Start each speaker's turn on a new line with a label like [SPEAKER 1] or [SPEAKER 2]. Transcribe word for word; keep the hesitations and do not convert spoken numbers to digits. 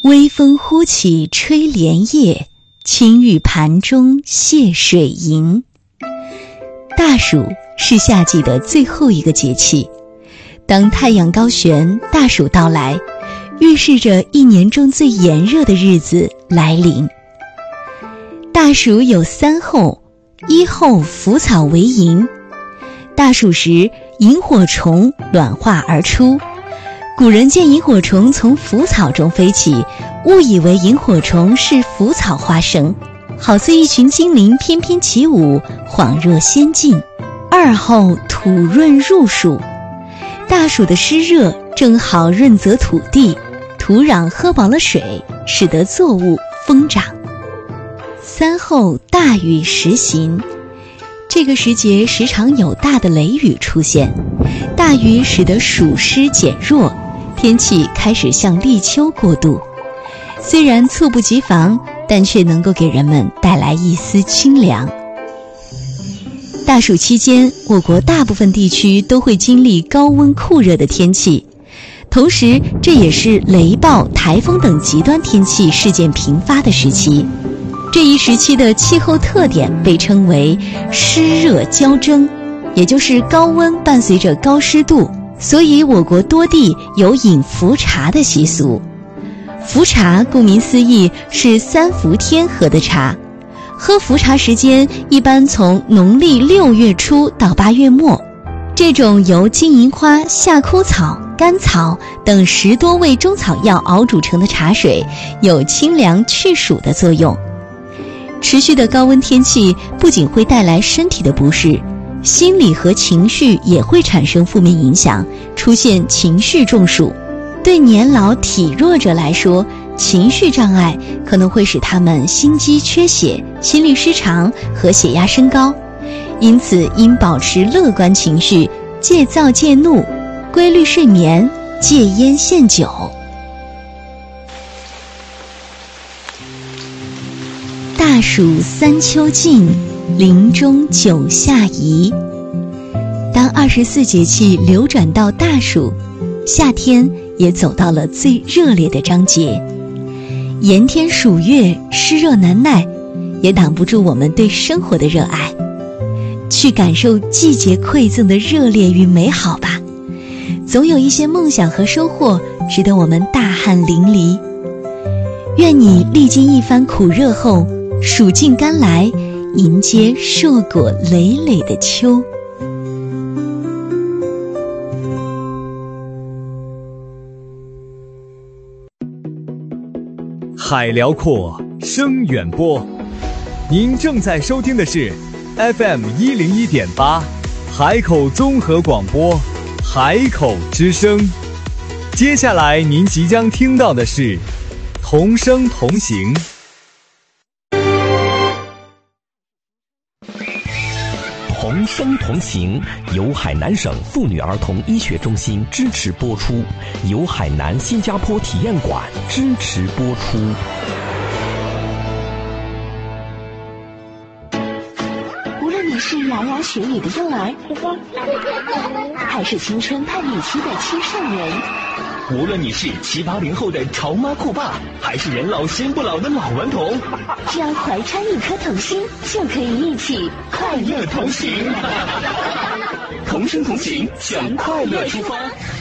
[SPEAKER 1] 微风忽起吹莲叶，青玉盘中泻水银。大暑是夏季的最后一个节气，当太阳高悬，大暑到来，预示着一年中最炎热的日子来临。大暑有三候，一候腐草为萤。大暑时，萤火虫卵化而出，古人见萤火虫从腐草中飞起，误以为萤火虫是腐草花生，好似一群精灵翩翩起舞，恍若仙境。二候土润入暑，大暑的湿热正好润泽土地，土壤喝饱了水，使得作物疯长。三候大雨时行，这个时节时常有大的雷雨出现，大雨使得暑湿减弱，天气开始向立秋过渡。虽然猝不及防，但却能够给人们带来一丝清凉。大暑期间，我国大部分地区都会经历高温酷热的天气，同时这也是雷暴、台风等极端天气事件频发的时期。这一时期的气候特点被称为湿热交蒸，也就是高温伴随着高湿度，所以我国多地有饮伏茶的习俗。伏茶顾名思义是三伏天喝的茶，喝伏茶时间一般从农历六月初到八月末。这种由金银花、夏枯草、甘草等十多味中草药熬煮成的茶水，有清凉去暑的作用。持续的高温天气不仅会带来身体的不适，心理和情绪也会产生负面影响，出现情绪中暑。对年老体弱者来说，情绪障碍可能会使他们心肌缺血、心律失常和血压升高，因此应保持乐观情绪，戒躁戒怒，规律睡眠，戒烟限酒。大暑三秋尽，林中九夏宜。当二十四节气流转到大暑，夏天也走到了最热烈的章节。炎天暑月，湿热难耐，也挡不住我们对生活的热爱。去感受季节馈赠的热烈与美好吧，总有一些梦想和收获值得我们大汗淋漓。愿你历经一番苦热后，暑尽甘来，迎接硕果累累的秋。
[SPEAKER 2] 海辽阔，声远播。您正在收听的是 F M 一零一点八，海口综合广播，海口之声。接下来您即将听到的是同声同行。
[SPEAKER 3] 同声同行由海南省妇女儿童医学中心支持播出，由海南新加坡体验馆支持播出。
[SPEAKER 4] 无论你是牙牙学语的幼儿，还是青春叛逆期的青少年，
[SPEAKER 3] 无论你是七八零后的潮妈酷爸，还是人老心不老的老顽童，
[SPEAKER 4] 只要怀揣一颗童心，就可以一起快乐同行。
[SPEAKER 3] 同声同行，向快乐出发。